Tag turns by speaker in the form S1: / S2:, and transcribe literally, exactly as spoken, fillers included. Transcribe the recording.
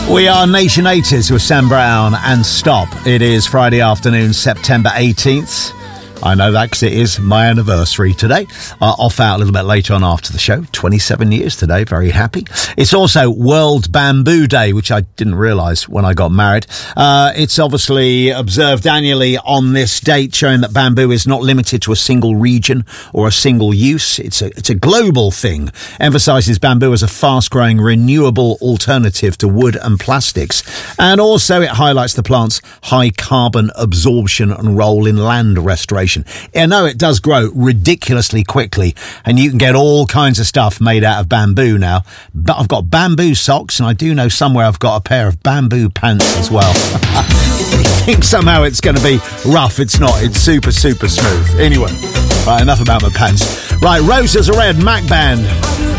S1: We are Nation eighties with Sam Brown and Stop. It is Friday afternoon, September eighteenth. I know that because it is my anniversary today. Uh, off out a little bit later on after the show. twenty-seven years today. Very happy. It's also World Bamboo Day, which I didn't realise when I got married. Uh, it's obviously observed annually on this date, showing that bamboo is not limited to a single region or a single use. It's a, it's a global thing. Emphasises bamboo as a fast-growing renewable alternative to wood and plastics. And also it highlights the plant's high carbon absorption and role in land restoration. I know it does grow ridiculously quickly, and you can get all kinds of stuff made out of bamboo now. But I've got bamboo socks, and I do know somewhere I've got a pair of bamboo pants as well. I think somehow it's going to be rough. It's not. It's super, super smooth. Anyway, right, enough about my pants. Right, Roses Are Red, Mac Band.